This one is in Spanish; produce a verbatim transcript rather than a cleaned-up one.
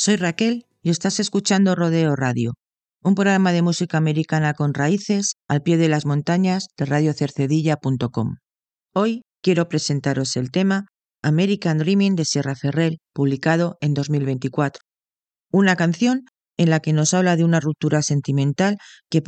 Soy Raquel y estás escuchando Rodeo Radio, un programa de música americana con raíces al pie de las montañas de radio cercedilla punto com. Hoy quiero presentaros el tema American Dreaming de Sierra Ferrell, publicado en dos mil veinticuatro. Una canción en la que nos habla de una ruptura sentimental que